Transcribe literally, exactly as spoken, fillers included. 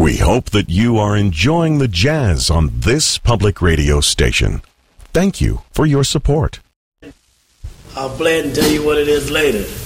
We hope that you are enjoying the jazz on this public radio station. Thank you for your support. I'll play it and tell you what it is later.